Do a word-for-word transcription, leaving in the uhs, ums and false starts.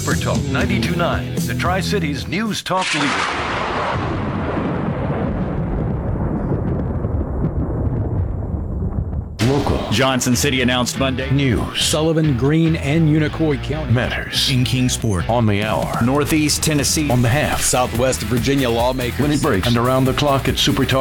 Super Talk ninety-two point nine, the Tri-Cities News Talk leader. Local. Johnson City announced Monday. News. Sullivan, Greene, and Unicoi County. Matters. In Kingsport. On the hour. Northeast Tennessee. On the half. Southwest Virginia lawmakers. When it breaks. And around the clock at Super Talk.